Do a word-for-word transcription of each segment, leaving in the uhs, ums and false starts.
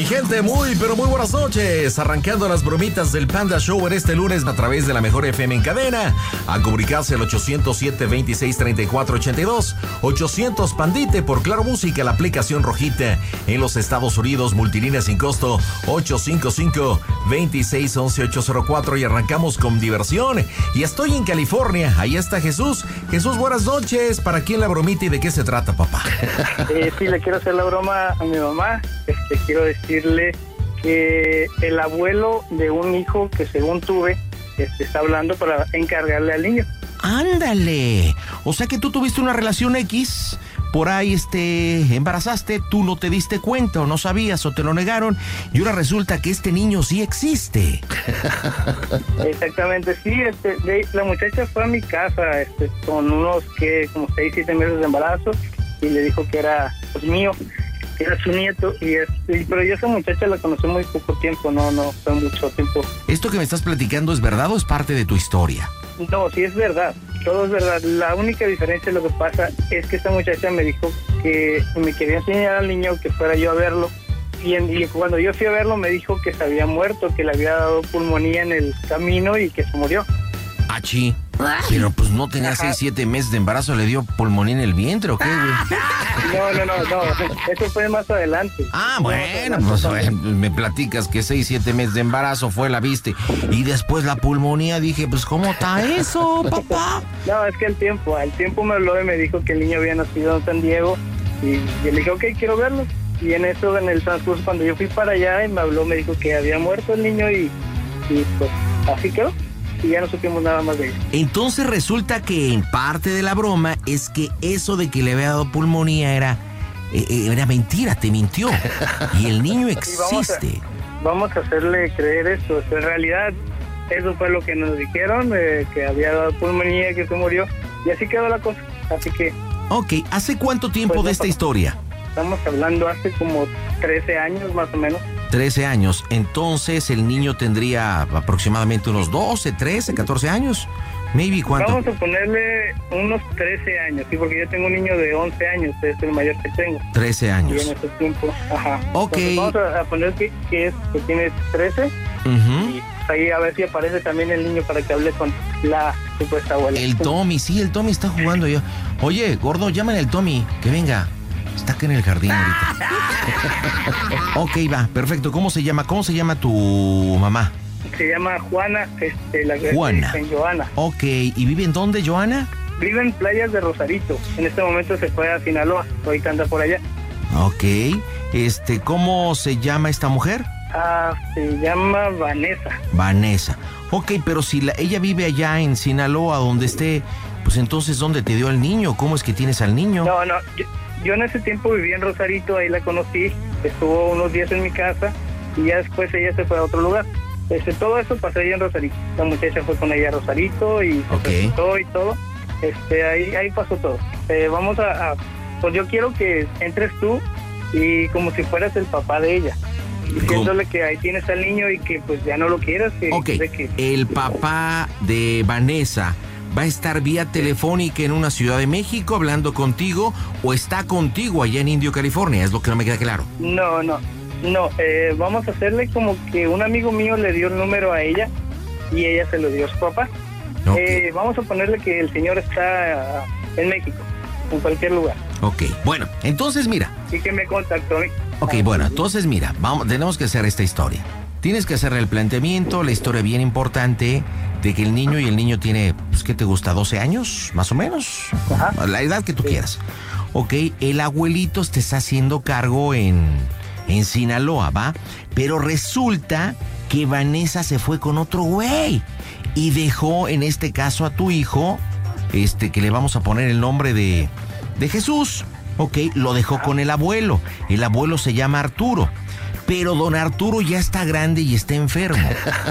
gente, muy pero muy buenas noches. Arrancando las bromitas del Panda Show en este lunes a través de la mejor F M en cadena. A comunicarse al ochocientos siete, veintiséis, treinta y cuatro ochenta y dos. ochocientos Pandite por Claro Música, la aplicación rojita en los Estados Unidos, multilínea sin costo ocho cinco cinco, veintiséis, once, ochocientos cuatro. Y arrancamos con diversión. Y estoy en California. Ahí está Jesús. Jesús, buenas noches. ¿Para quién la bromita y de qué se trata, papá? Eh, sí, le quiero hacer la broma a mi mamá. Este, quiero decirle que el abuelo de un hijo que según tuve este, está hablando para encargarle al niño. ¡Ándale! O sea que tú tuviste una relación X, por ahí este, embarazaste, tú no te diste cuenta o no sabías o te lo negaron y ahora resulta que este niño sí existe. Exactamente, sí, este, de, la muchacha fue a mi casa este, con unos que como seis, siete meses de embarazo y le dijo que era pues mío, que era su nieto, y este, pero yo esa muchacha la conocí muy poco tiempo, no, no fue mucho tiempo. ¿Esto que me estás platicando es verdad o es parte de tu historia? No, sí es verdad, todo es verdad. La única diferencia, lo que pasa es que esta muchacha me dijo que me quería enseñar al niño que fuera yo a verlo, y, en, y cuando yo fui a verlo me dijo que se había muerto, que le había dado pulmonía en el camino y que se murió. Achi, pero pues no tenía seis, siete meses de embarazo, ¿le dio pulmonía en el vientre o qué, güey? No, no, no, no, eso fue más adelante. Ah, bueno, pues bueno, me platicas que seis, siete meses de embarazo fue, la viste, y después la pulmonía, dije, pues ¿cómo está eso, papá? No, es que el tiempo, al tiempo me habló y me dijo que el niño había nacido en San Diego, y yo le dije, ok, quiero verlo, y en eso, en el transcurso, cuando yo fui para allá, y me habló, me dijo que había muerto el niño, y, y pues así quedó. Y ya no supimos nada más de eso. Entonces resulta que en parte de la broma es que eso de que le había dado pulmonía era, eh, era mentira, te mintió. Y el niño existe. Vamos a, vamos a hacerle creer eso. En realidad, eso fue lo que nos dijeron, eh, que había dado pulmonía, que se murió. Y así quedó la cosa. Así que... Ok, ¿hace cuánto tiempo pues, de esta historia? Estamos hablando hace como trece años más o menos. trece años. Entonces el niño tendría aproximadamente unos doce, trece, catorce años. Maybe, ¿cuánto? Vamos a ponerle unos trece años, sí, porque yo tengo un niño de once años, es el mayor que tengo. trece años. Y en ese tiempo, ajá. Ok. Entonces, vamos a, a poner que, que, es, que tiene trece. Uh-huh. Y ahí a ver si aparece también el niño para que hable con la supuesta abuela. El Tommy, sí, el Tommy está jugando ya. Oye, gordo, llámale al Tommy, que venga. Está acá en el jardín ahorita. Ok, va, perfecto. ¿Cómo se llama? ¿Cómo se llama tu mamá? Se llama Juana, este, la Juana. En Joana. Ok, ¿y vive en dónde, Joana? Vive en Playas de Rosarito. En este momento se fue a Sinaloa. Ahorita anda por allá. Ok, este, ¿cómo se llama esta mujer? Ah, se llama Vanessa. Vanessa. Ok, pero si la, ella vive allá en Sinaloa, donde esté, pues entonces, ¿dónde te dio el niño? ¿Cómo es que tienes al niño? No, no, yo, yo en ese tiempo vivía en Rosarito, ahí la conocí, estuvo unos días en mi casa y ya después ella se fue a otro lugar. Este, todo eso pasó ahí en Rosarito. La muchacha fue con ella a Rosarito y se okay. presentó y todo. Este, ahí, ahí pasó todo. Eh, vamos a, a, pues yo quiero que entres tú y como si fueras el papá de ella. Diciéndole que ahí tienes al niño y que pues ya no lo quieras. Que, ok, que... el papá de Vanessa va a estar vía telefónica en una Ciudad de México hablando contigo o está contigo allá en Indio, California, es lo que no me queda claro. No, no, no, eh, vamos a hacerle como que un amigo mío le dio el número a ella y ella se lo dio a su papá. Okay. Eh, vamos a ponerle que el señor está en México, en cualquier lugar. Ok, bueno, entonces mira. Y que me contactó a mí. Ok, bueno, entonces mira, vamos, tenemos que hacer esta historia. Tienes que hacerle el planteamiento, la historia bien importante de que el niño y el niño tiene, pues, ¿qué te gusta? ¿doce años? Más o menos. Ajá. La edad que tú sí. quieras. Ok, el abuelito te está haciendo cargo en, en Sinaloa, ¿va? Pero resulta que Vanessa se fue con otro güey y dejó, en este caso, a tu hijo, este, que le vamos a poner el nombre de, de Jesús. Ok, lo dejó con el abuelo. El abuelo se llama Arturo. Pero don Arturo ya está grande y está enfermo.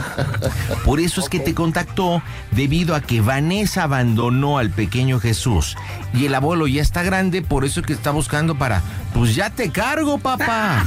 Por eso es okay. que te contactó, debido a que Vanessa abandonó al pequeño Jesús. Y el abuelo ya está grande, por eso es que está buscando para... Pues ya te cargo, papá.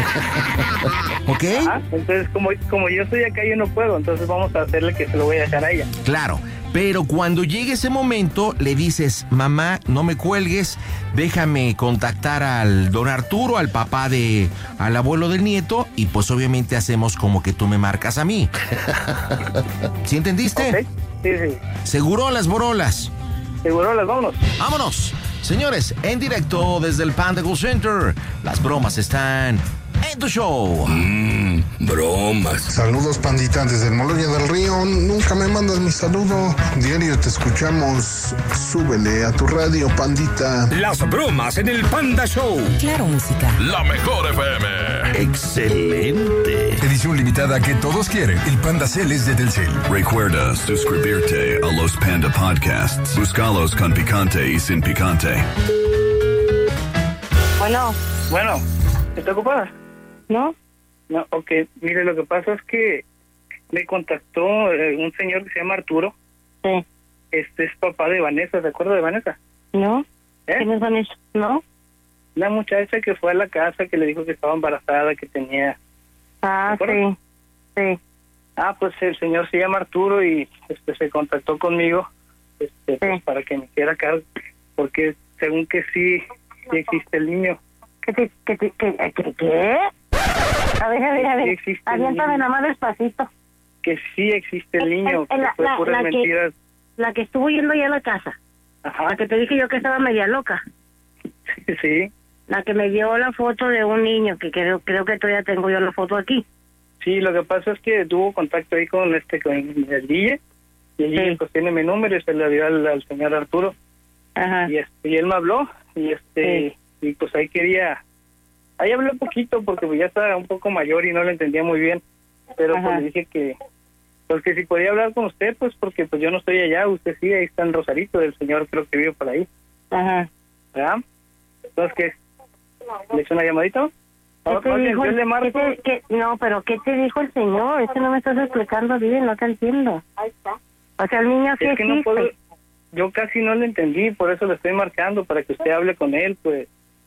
¿Ok? Ajá, entonces, como, como yo estoy acá, yo no puedo. Entonces vamos a hacerle que se lo voy a dejar a ella. Claro. Pero cuando llegue ese momento, le dices, mamá, no me cuelgues, déjame contactar al don Arturo, al papá de, al abuelo del nieto, y pues obviamente hacemos como que tú me marcas a mí. ¿Sí entendiste? Okay. Sí, sí. ¿Seguro las borolas? Seguro, las vámonos. ¡Vámonos! Señores, en directo desde el Panda Go Center, las bromas están en tu show. Mmm, bromas. Saludos, pandita, desde el Moloya del Río. Nunca me mandas mi saludo. Diario te escuchamos. Súbele a tu radio, pandita. Las bromas en el Panda Show. Claro, música. La mejor F M. Excelente. Edición limitada que todos quieren. El Panda Cel es de Telcel. Recuerda suscribirte a los Panda Podcasts. Búscalos con picante y sin picante. Bueno. Bueno, ¿está ocupada? ¿No? No, ok. Mire, lo que pasa es que me contactó eh, un señor que se llama Arturo. Sí. Este es papá de Vanessa, ¿te acuerdas de Vanessa? ¿No? ¿Eh? ¿Quién es Vanessa? ¿No? La muchacha que fue a la casa, que le dijo que estaba embarazada, que tenía... Ah, sí. Sí. Ah, pues el señor se llama Arturo y este se contactó conmigo este, pues, Sí. para que me hiciera cargo, porque según que sí, sí existe el niño. ¿Qué te, qué te, qué, qué, qué? A ver, a ver, a Sí ver. existe el Aviéntame niño. nada más despacito. Que sí existe el niño, Eh, eh, que la- fue la- puras la que- mentiras. La que estuvo yendo ya a la casa. Ajá, La que te dije yo que estaba media loca. sí, La que me dio la foto de un niño, que creo, creo que todavía tengo yo la foto aquí. sí, lo que pasa es que tuvo contacto ahí con este, con el Guille, y el Guille Sí. pues tiene mi número y se lo dio al, al señor Arturo, Ajá. y este, y él me habló, y este, y pues ahí quería, ahí hablé un poquito porque pues ya estaba un poco mayor y no lo entendía muy bien, pero Ajá. pues le dije que, pues que si podía hablar con usted, pues porque pues yo no estoy allá, usted sí, ahí está en Rosarito, el señor creo que vive por ahí, Ajá. ¿verdad? Entonces, ¿qué? ¿Le echo una llamadita? ¿Qué Ah, te oye, dijo yo el- le marco. qué te- qué- no, pero ¿qué te dijo el señor? Es que no me estás explicando bien, no te entiendo. Ahí está. O sea, el niño sí Es que no existe. puedo, yo casi no le entendí, por eso le estoy marcando, para que usted hable con él, pues.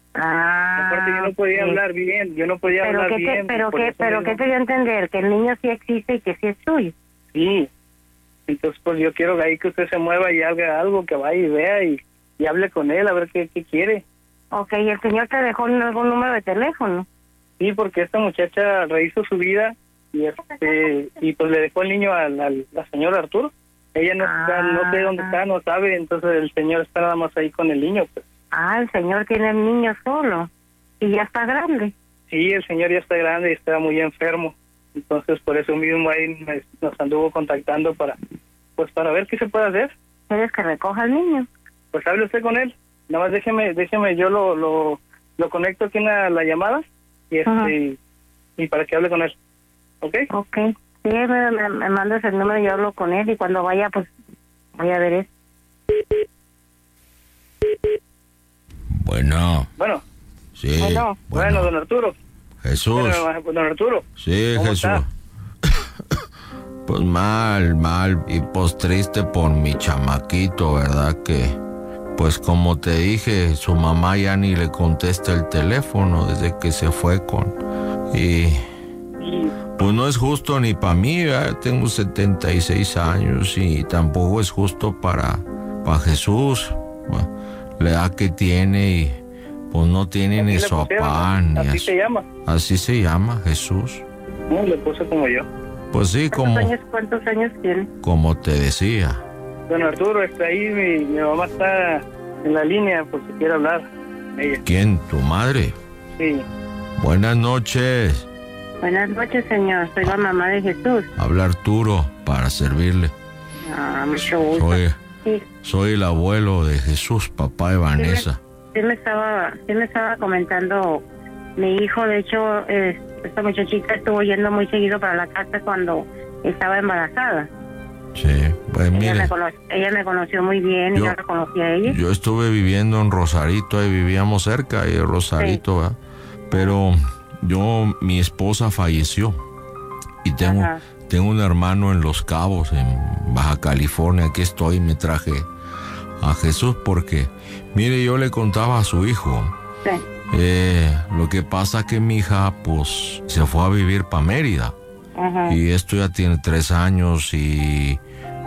Ah, Aparte yo no podía sí. hablar bien, yo no podía Pero hablar qué te, bien. pero por qué, eso pero mismo. qué te dio a entender, que el niño sí existe y que sí es tuyo. Sí, entonces pues yo quiero ahí que usted se mueva y haga algo, que vaya y vea y, y hable con él, a ver qué, qué quiere. Ok, ¿y el señor te dejó algún número de teléfono? Sí, porque esta muchacha rehizo su vida y este y pues le dejó el niño al, al, al señor Arturo. Ella no está, no sé dónde está, no sabe, entonces el señor está nada más ahí con el niño, pues. Ah, el señor tiene el niño solo y ya está grande. Sí, el señor ya está grande y está muy enfermo. Entonces, por eso mismo ahí me- nos anduvo contactando para, pues, para ver qué se puede hacer. ¿Quieres que recoja al niño? Pues hable usted con él. Nada más déjeme, déjeme, yo lo, lo, lo conecto aquí en la, la llamada y Ajá. este, y para que hable con él. ¿Ok? Ok. Sí, me, me, me mandas el número y yo hablo con él y cuando vaya, pues, voy a ver eso. Bueno, Bueno, sí. Bueno. bueno, don Arturo. Jesús. Bueno, don Arturo. Sí, ¿Cómo Jesús. está? Pues mal, mal y pues triste por mi chamaquito, ¿verdad? Que pues como te dije, su mamá ya ni le contesta el teléfono desde que se fue con... Y Y, pues no es justo ni para mí, ¿verdad? Tengo setenta y seis años y tampoco es justo para, para Jesús. Bueno, la edad que tiene y pues no tiene ni así le su pusieron, papá ni así a se su- llama. Así se llama, Jesús. No, le puse como yo. Pues sí, como, ¿Cuántos años, cuántos años tiene? como te decía. Don Arturo, está ahí, mi, mi mamá está en la línea por si quiere hablar. Ella, ¿Quién? ¿Tu madre? sí. Buenas noches. Buenas noches, señor. Soy la mamá de Jesús. Habla Arturo para servirle. Ah, mucho gusto. Soy, Sí, soy el abuelo de Jesús, papá de Vanessa. sí me estaba, sí me estaba comentando mi hijo. De hecho, eh, esta muchachita estuvo yendo muy seguido para la casa cuando estaba embarazada. Sí, pues Ella mire, me, cono- ella me conoció muy bien y Yo- yo la conocí a ella. yo estuve viviendo en Rosarito, ahí vivíamos cerca, ahí en Rosarito, ¿verdad? Pero yo, mi esposa falleció y tengo, Ajá. tengo un hermano en Los Cabos, en Baja California. Aquí estoy, me traje a Jesús porque, mire, yo le contaba a su hijo, Sí. eh, lo que pasa que mi hija, pues, se fue a vivir para Mérida. Ajá. Y esto ya tiene tres años y,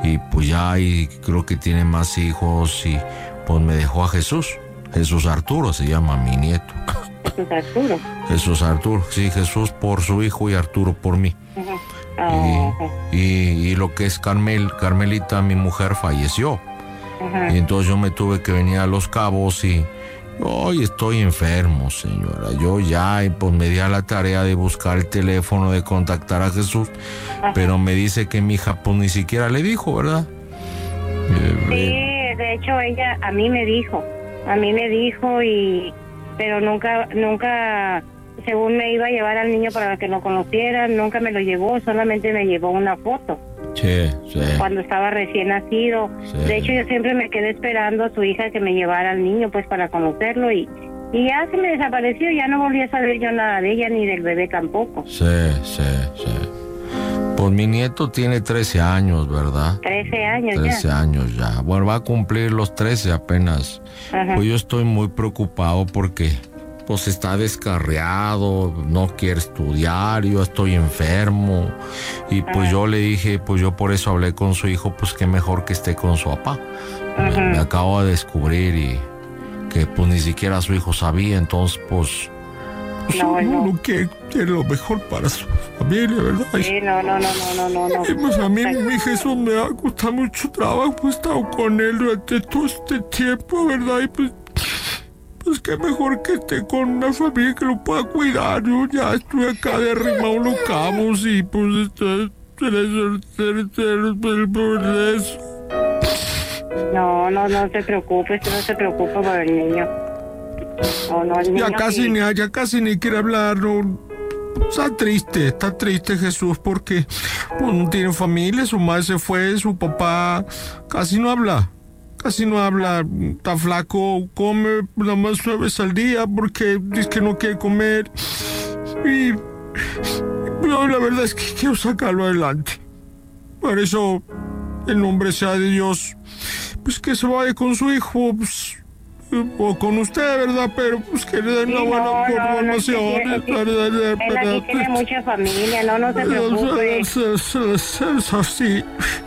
y pues ya y creo que tiene más hijos y pues me dejó a Jesús. Jesús Arturo se llama mi nieto. Jesús Arturo. Jesús Arturo, sí, Jesús por su hijo y Arturo por mí. Uh-huh. Oh, uh-huh. y, y, y lo que es Carmel, Carmelita, mi mujer, falleció. Uh-huh. Y entonces yo me tuve que venir a Los Cabos y hoy estoy enfermo, señora. Yo ya pues me di a la tarea de buscar el teléfono, de contactar a Jesús, uh-huh. pero me dice que mi hija pues ni siquiera le dijo, ¿verdad? Sí, de hecho ella a mí me dijo, a mí me dijo y pero nunca, nunca, según me iba a llevar al niño para que lo conociera, nunca me lo llevó, solamente me llevó una foto. Sí, sí. Cuando estaba recién nacido. Sí. De hecho, yo siempre me quedé esperando a su hija que me llevara al niño, pues, para conocerlo y, y ya se me desapareció, ya no volví a saber yo nada de ella ni del bebé tampoco. Sí, sí, sí. Pues mi nieto tiene trece años, ¿verdad? trece años trece ya. trece años ya. Bueno, va a cumplir los trece apenas. Ajá. Pues yo estoy muy preocupado porque pues está descarriado, no quiere estudiar, yo estoy enfermo. Y pues Ajá. yo le dije, pues yo por eso hablé con su hijo, pues que mejor que esté con su papá. Me, me acabo de descubrir y que pues ni siquiera su hijo sabía, entonces pues... Pues no, uno no. que quiere lo mejor para su familia, ¿verdad? Sí, no, no, no, no, no, no. Y pues a mí, mi Jesús, me ha costado mucho trabajo, pues he estado con él durante todo este tiempo, ¿verdad? Y pues, pues qué mejor que esté con una familia que lo pueda cuidar. Yo ya estuve acá de arrimado los cabos y pues este, por eso. No, no, no se preocupe, usted no se preocupe por el niño. No, no, el niño ya casi sí. ni, ya casi ni quiere hablar, no. Está triste, está triste Jesús porque pues, no tiene familia, su madre se fue, su papá casi no habla, casi no habla, está flaco, come nada más nueve veces al día porque dice que no quiere comer y yo la verdad es que quiero sacarlo adelante. Por eso, en nombre sea de Dios, pues que se vaya con su hijo, pues, o con usted, ¿verdad? Pero pues que le den una sí, buena no, formación. No, no, no, él aquí tiene mucha familia, no, no se preocupe. Sí.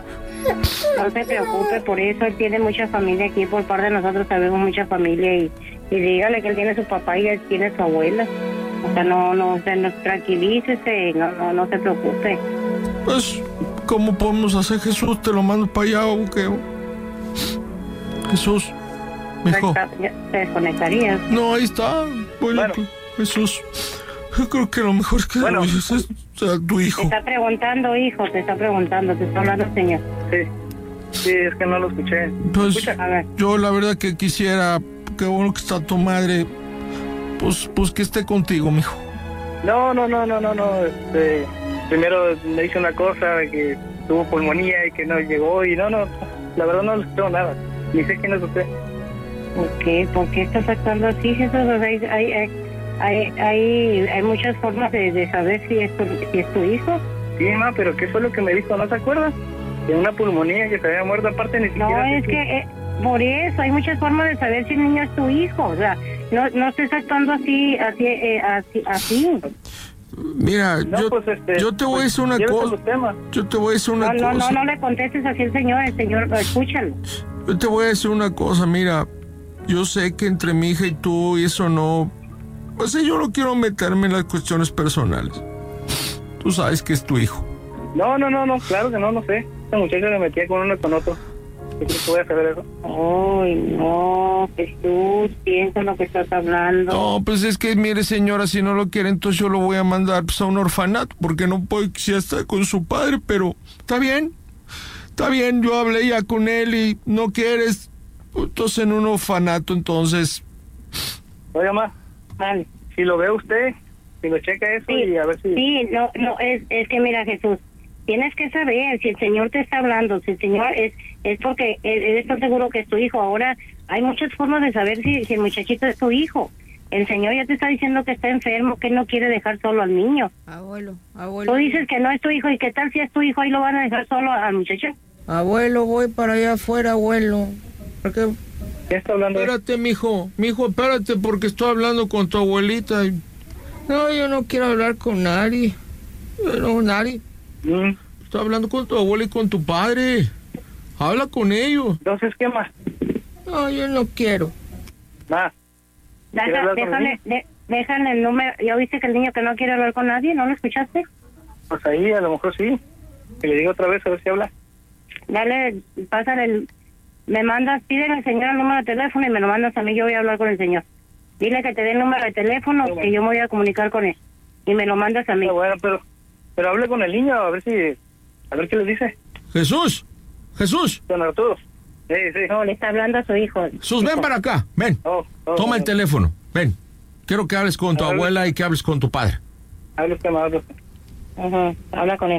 No se preocupe por eso, él tiene mucha familia aquí, por parte de nosotros sabemos mucha familia y, y dígale que él tiene su papá y él tiene su abuela. O sea, no, no, o sea, no, tranquilícese, no, no, no se preocupe. Pues, ¿cómo podemos hacer, Jesús? ¿Te lo mando para allá o qué? Jesús. Mijo. ¿Te desconectarías? No, ahí está. Oye, bueno. Jesús, yo creo que lo mejor es que bueno. es, es, es tu hijo. Te está preguntando, hijo, te está preguntando, te está hablando el señor. Sí, sí, es que no lo escuché. Pues, yo la verdad que quisiera, qué bueno que está tu madre, pues, pues que esté contigo, mijo. No, no, no, no, no, no, este, primero me dice una cosa, de que tuvo pulmonía y que no llegó y no, no, la verdad no le escuché nada, ni sé quién es usted. ¿Por qué? ¿Por qué estás actuando así, Jesús? O sea, hay, hay, hay, hay, hay muchas formas de, de saber si es, tu, si es tu hijo. Sí, ma, pero ¿qué fue lo que me dijo? ¿No se acuerda? De una pulmonía que se había muerto, aparte ni siquiera... No, es que eh, por eso hay muchas formas de saber si el niño es tu hijo. O sea, no, no estés actuando así, así, eh, así, así. Mira, no, yo, pues este, yo te voy pues, a decir una cosa. Yo te voy a decir una no, no, cosa. No, no, no le contestes así al señor, el señor, escúchalo. Yo te voy a decir una cosa, mira... Yo sé que entre mi hija y tú y eso no... Pues yo no quiero meterme en las cuestiones personales. Tú sabes que es tu hijo. No, no, no, no, claro que no, no sé. Esta muchacha le metía con uno y con otro. ¿Qué crees que voy a saber eso? Ay, no, Jesús, piensa en lo que estás hablando. No, pues es que, mire, señora, si no lo quiere, entonces yo lo voy a mandar pues, a un orfanato, porque no puede que ya está con su padre, pero está bien. Está bien, yo hablé ya con él y no quieres... Entonces en un orfanato, entonces... Oiga, ma, vale. Si lo ve usted, si lo checa eso sí, y a ver si... Sí, no, no, es, es que mira, Jesús, tienes que saber si el Señor te está hablando, si el Señor es es porque él, él está seguro que es tu hijo. Ahora hay muchas formas de saber si, si el muchachito es tu hijo. El Señor ya te está diciendo que está enfermo, que no quiere dejar solo al niño. Abuelo, abuelo. Tú dices que no es tu hijo, ¿y qué tal si es tu hijo? Ahí lo van a dejar solo al muchacho. Abuelo, voy para allá afuera, abuelo. ¿Por qué? ¿Qué está hablando? Espérate, mijo. Mijo, espérate, porque estoy hablando con tu abuelita. No, yo no quiero hablar con nadie. No, nadie. ¿Mm? Estoy hablando con tu abuela y con tu padre. Habla con ellos. Entonces, ¿qué más? No, yo no quiero. Ma. Deja, déjale, de, déjale el número. ¿Ya viste que el niño que no quiere hablar con nadie? ¿No lo escuchaste? Pues ahí a lo mejor sí. Que le digo otra vez a ver si habla. Dale, pásale el... Me mandas, pídele al señor el número de teléfono y me lo mandas a mí, yo voy a hablar con el señor. Dile que te dé el número de teléfono, sí, que yo me voy a comunicar con él. Y me lo mandas a mí. Ah, bueno, pero, pero hable con el niño, a ver si... A ver qué le dice. Jesús, Jesús. Don Arturo. Sí, sí. No, le está hablando a su hijo. Jesús, ven para acá, ven. Oh, oh, Toma oh. el teléfono, ven. Quiero que hables con tu Hable. abuela y que hables con tu padre. Hable usted más. Ajá, habla con él.